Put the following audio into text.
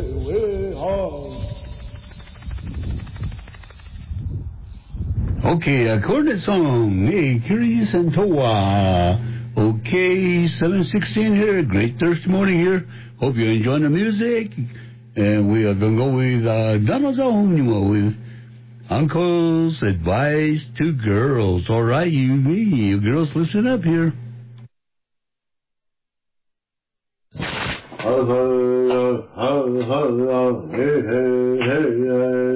Okay, according to song, hey, Curious and Toa. Okay, 7:16 here, great Thursday morning here. Hope you're enjoying the music. And we are going to go with Donald Zahumnimo with Uncle's Advice to Girls. All right, you girls, listen up here. Hey, hey, hey, hey.